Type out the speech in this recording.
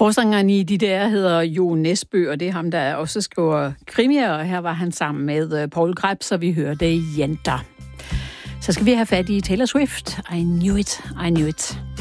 Forsangeren i de der hedder Jo Nesbø, og det er ham, der også skriver krimier, og her var han sammen med Paul Krebs, så vi hørte Jenter. Så skal vi have fat i Taylor Swift. I knew it, I knew it.